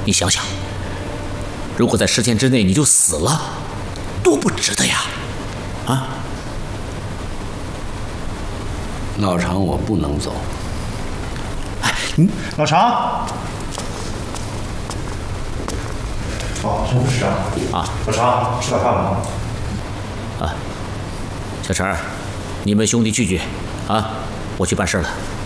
你想想，如果在10天之内你就死了，多不值得呀！啊！ 老常，我不能走。 哎， 老常。哦，陈副市长。 啊， 老常，吃早饭了吗？ 啊，小陈，你们兄弟聚聚，啊，我去办事了。